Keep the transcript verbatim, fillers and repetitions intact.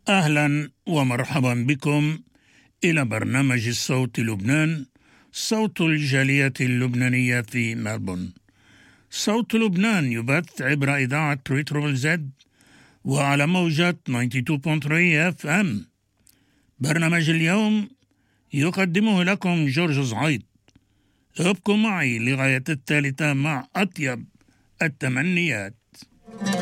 أهلا ومرحبا بكم إلى برنامج الصوت لبنان، صوت الجالية اللبنانية في ملبورن. صوت لبنان يبث عبر إذاعة ريتروبل زد وعلى موجة تسعة وتسعين فاصلة ثلاثة اف ام. برنامج اليوم يقدمه لكم جورج زعيط. ابقوا معي لغاية الثالثة مع أطيب التمنيات.